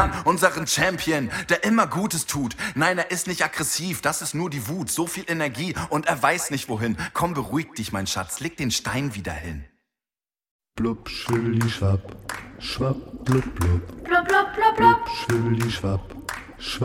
Mann, unseren Champion, der immer Gutes tut. Nein, er ist nicht aggressiv, das ist nur die Wut. So viel Energie und er weiß nicht wohin. Komm, beruhig dich, mein Schatz, leg den Stein wieder hin. Blub, schwibbeli, schwapp, blub, blub. Blub, blub, blub, blub. Schwibbeli, schwapp.